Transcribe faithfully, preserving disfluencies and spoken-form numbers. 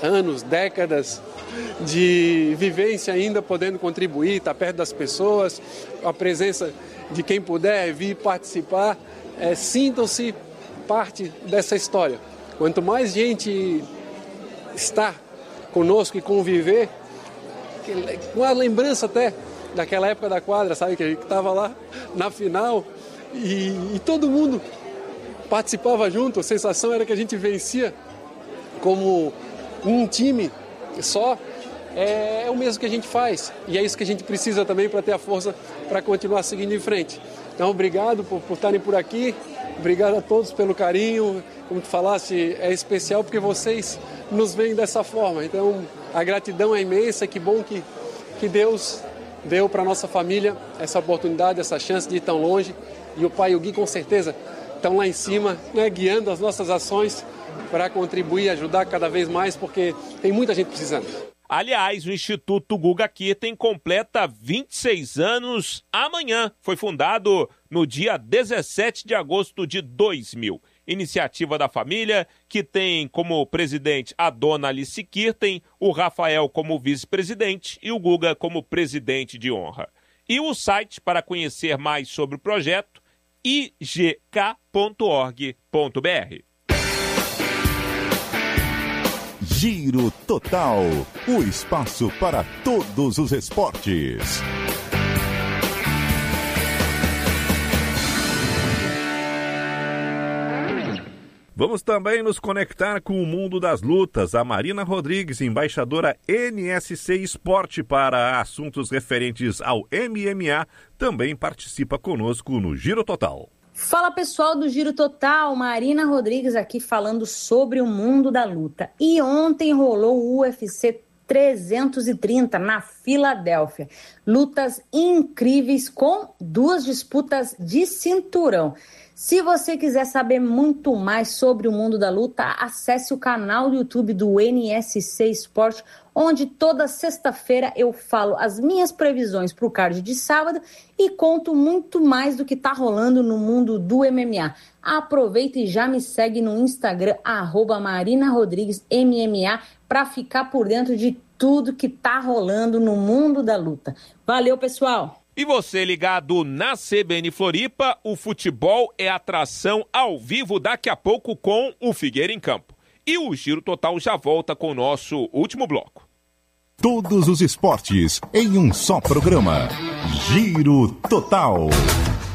anos, décadas de vivência ainda, podendo contribuir, estar perto das pessoas, a presença de quem puder vir participar, é, sintam-se parte dessa história. Quanto mais gente está conosco e conviver, com a lembrança até daquela época da quadra, sabe, que a gente estava lá na final e, e todo mundo participava junto, a sensação era que a gente vencia como um time só, é, é o mesmo que a gente faz e é isso que a gente precisa também para ter a força para continuar seguindo em frente. Então, obrigado por, por estarem por aqui, obrigado a todos pelo carinho, como tu falaste, é especial porque vocês nos veem dessa forma, então a gratidão é imensa, que bom que, que Deus deu para a nossa família essa oportunidade, essa chance de ir tão longe, e o pai e o Gui com certeza estão lá em cima, né, guiando as nossas ações para contribuir, ajudar cada vez mais, porque tem muita gente precisando. Aliás, o Instituto Guga Kirten completa vinte e seis anos amanhã. Foi fundado no dia dezessete de agosto de dois mil. Iniciativa da família, que tem como presidente a dona Alice Kirten, o Rafael como vice-presidente e o Guga como presidente de honra. E o site para conhecer mais sobre o projeto, i g k ponto org ponto b r. Giro Total, o espaço para todos os esportes. Vamos também nos conectar com o mundo das lutas. A Marina Rodrigues, embaixadora N S C Esporte para assuntos referentes ao M M A, também participa conosco no Giro Total. Fala pessoal do Giro Total, Marina Rodrigues aqui falando sobre o mundo da luta. E ontem rolou o U F C trezentos e trinta na Filadélfia. Lutas incríveis com duas disputas de cinturão. Se você quiser saber muito mais sobre o mundo da luta, acesse o canal do YouTube do N S C Esporte, onde toda sexta-feira eu falo as minhas previsões para o card de sábado e conto muito mais do que está rolando no mundo do M M A. Aproveita e já me segue no Instagram, arroba Marina Rodrigues M M A, para ficar por dentro de tudo que está rolando no mundo da luta. Valeu, pessoal! E você ligado na C B N Floripa, o futebol é atração ao vivo daqui a pouco com o Figueira em Campo. E o Giro Total já volta com o nosso último bloco. Todos os esportes em um só programa. Giro Total.